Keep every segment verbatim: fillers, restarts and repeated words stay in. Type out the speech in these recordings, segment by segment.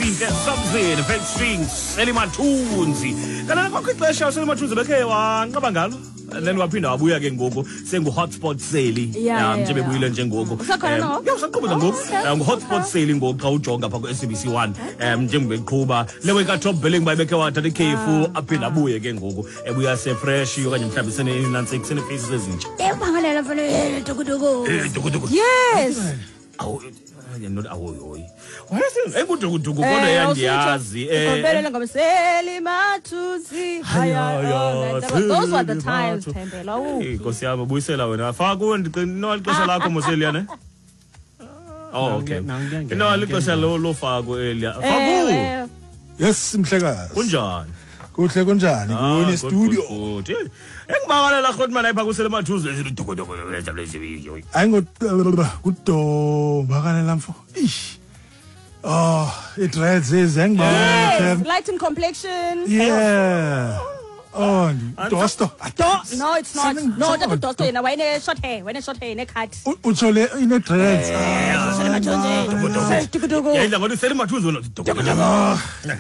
izinhle Subzini Fake Strings Selimathunzi kana kwakho ixesha Selimathunzi bekhe wanqaba ngalo then waphinda wabuya ke ngoku sengu hotspot sale nje bebuyile nje ngoku yeah usaqhubeka ngoku ngu hotspot sale ngoku xa ujonga pha ku S A B C one um njengobeqhuba lewe ka top billing bayibekhe wathatha ikhefu aphinda abuye ke ngoku ebuya se fresh okanye mhlawumbe sene nansi sene faces ezintsha ebangalela mfana dukuduku eh dukuduku yes awu not awoyoyi wayesenza engudukuduku kodwa yandiyazi eh ngobelele ngomseli mathuzi haya those were the times Thembela eh Nkosi yami buyisela wena faka kuwe ndiqino ixesha lakho moseli ne oh okay no lixesha lo lo fako elia faku yes mhlekazi kunjani kuhle kunjani kuni studio engibakalela khothi mana ipha kusele mathuzi lezidukuduku lenza lezi video ayingo kudo bakalela mfo ish oh it dreads is engibakalela light in complexion yeah oh dosto no it's not no that dosto yena wayne short hair wayne short hair ne cut uthole ine dreads sele mathuzi dukuduku yena ngoba sele mathuzi wona dukuduku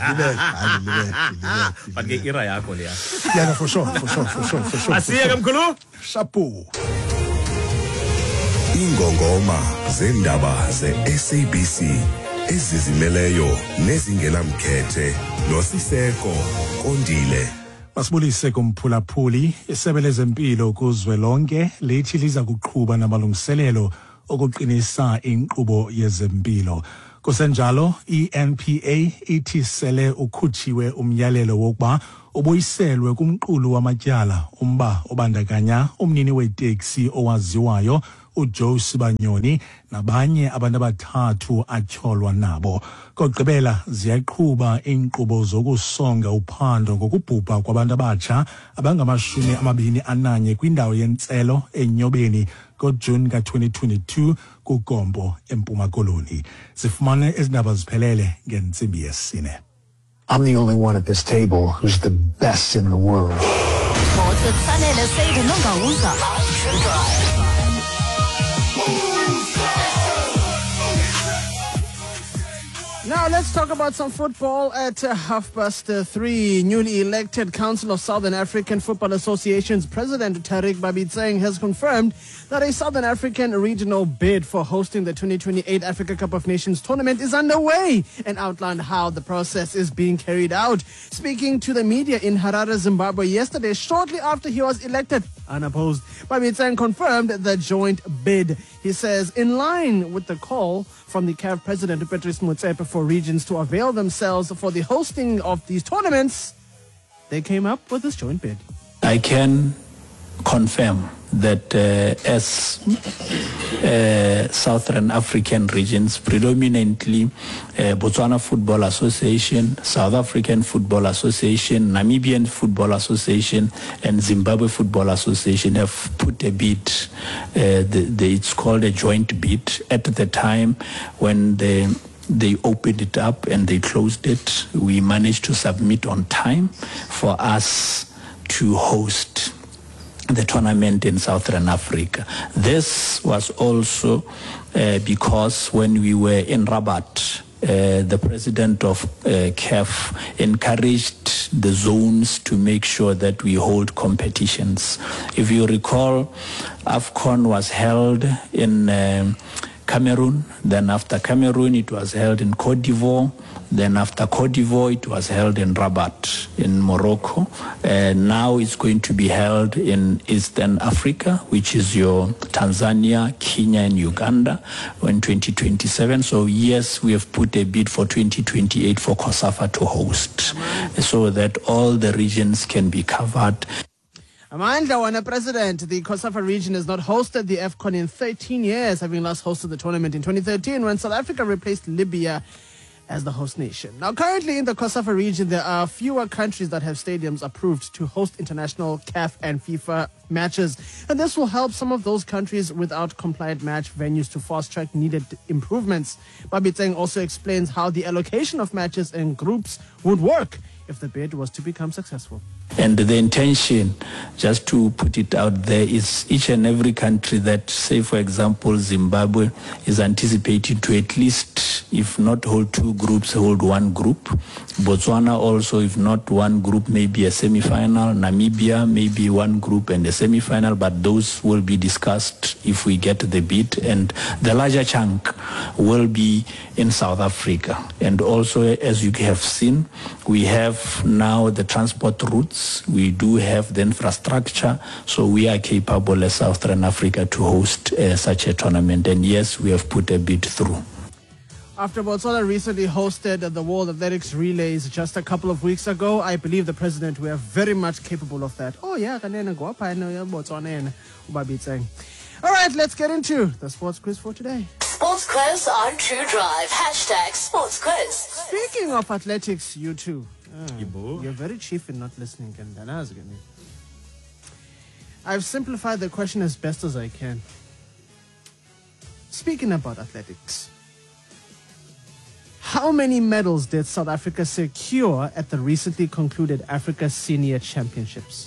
but ke ira yakho leya yeah for sure for sure for sure for sure asiye ke mkhulu chapeau ingongoma zendaba ze S A B C ezizimeleyo nezingenamkhethe nosiseko Kondile. Masibulise kumphulaphuli isebe lezempilo kuzwelonke lithi liza kuqhubha namalungiselelo okuqinisa inkqubo yezempilo. Kusenjalo i-N P A ithi sele ukhutshiwe umyalelo wokuba ubuyiselwe kumqulu wamatyala umba obandakanya umnini weteksi owaziwayo uJoe Sibanyoni nabanye abantu abathathu atyholwa nabo. Kokugqibela ziyaqhuba inkqubo zokusonga uphando ngokubhubha kwabantu abatsha abangamashumi amabini ananye kwindawo yentselo enyobeni ngoJune ka twenty twenty-two kuGombo eMpuma Koloni. Sifumane izindaba ziphelele ngentsimbi yesine. I'm the only one at this table who's the best in the world. Now let's talk about some football at uh, half past uh, three. Newly elected Council of Southern African Football Association's President Tariq Babitseng has confirmed that a Southern African regional bid for hosting the twenty twenty-eight Africa Cup of Nations tournament is underway and outlined how the process is being carried out. Speaking to the media in Harare, Zimbabwe yesterday, shortly after he was elected unopposed, Babitseng confirmed the joint bid. He says, in line with the call from the C A F President Patrice Motsepe for regions to avail themselves for the hosting of these tournaments, they came up with this joint bid. I can confirm that uh, as uh, Southern African regions, predominantly uh, Botswana Football Association, South African Football Association, Namibian Football Association, and Zimbabwe Football Association have put a bid. Uh, the, the, it's called a joint bid. At the time when the They opened it up and they closed it, we managed to submit on time for us to host the tournament in Southern Africa. This was also uh, because when we were in Rabat, uh, the president of uh, C A F encouraged the zones to make sure that we hold competitions. If you recall, AFCON was held in um, Cameroon, then after Cameroon it was held in Cote d'Ivoire, then after Cote d'Ivoire it was held in Rabat in Morocco, and now it's going to be held in Eastern Africa, which is your Tanzania, Kenya and Uganda in twenty twenty-seven. So yes, we have put a bid for twenty twenty-eight for COSAFA to host, so that all the regions can be covered. Amandla Wana President, the COSAFA region has not hosted the AFCON in thirteen years, having last hosted the tournament in twenty thirteen when South Africa replaced Libya as the host nation. Now, currently in the COSAFA region, there are fewer countries that have stadiums approved to host international C A F and FIFA matches. And this will help some of those countries without compliant match venues to fast-track needed improvements. Babitseng also explains how the allocation of matches and groups would work if the bid was to become successful. And the intention, just to put it out there, is each and every country that, say, for example, Zimbabwe is anticipated to at least if not hold two groups, hold one group. Botswana also, if not one group, maybe a semi-final. Namibia, maybe one group and a semi-final, but those will be discussed if we get the bid. And the larger chunk will be in South Africa. And also, as you have seen, we have now the transport routes. We do have the infrastructure, so we are capable as Southern Africa to host uh, such a tournament. And yes, we have put a bid through. After Botswana recently hosted the World Athletics Relays just a couple of weeks ago, I believe the president we are very much capable of that. Oh yeah, kanena go up Botswana. All right, let's get into the sports quiz for today. Sports quiz on True Drive. Hashtag sports quiz. Speaking of athletics, you two. Uh, Yibo. you're very chief in not listening. I've simplified the question as best as I can. Speaking about athletics, how many medals did South Africa secure at the recently concluded Africa Senior Championships?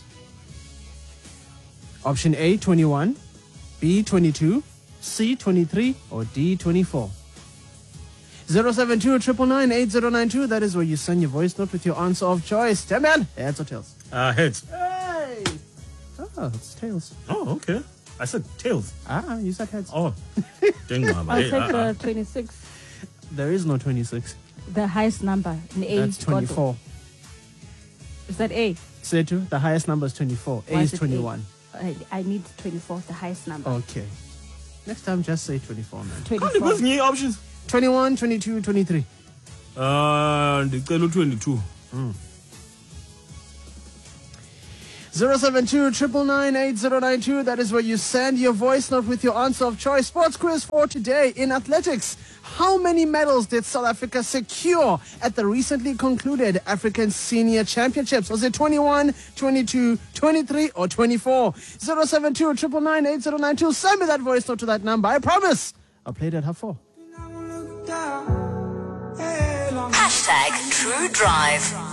Option A, twenty-one, B, twenty-two, C, twenty-three, or D, twenty-four? zero seven two, nine nine, eight zero nine two, that is where you send your voice note with your answer of choice. Ten man, heads or tails? Uh, heads. Hey! Oh, it's tails. Oh, okay. I said tails. Ah, you said heads. Oh. I'll take the twenty-six. There is no twenty-six. The highest number in A. That's twenty-four. Is that A? Say two. The highest number is twenty-four. A Why is is it twenty-one. I, I need twenty-four, the highest number. Okay. Next time, just say twenty-four, man. twenty-four. What's the options? twenty-one, twenty-two, twenty-three. Uh, ndicela twenty-two. zero seven two, nine nine, eight zero nine two. That is where you send your voice note with your answer of choice. Sports quiz for today in athletics. How many medals did South Africa secure at the recently concluded African Senior Championships? Was it twenty-one, twenty-two, twenty-three, or twenty-four? zero seven two, nine nine, eight zero nine two. Send me that voice note to that number. I promise I'll play it at half four. Hashtag True Drive.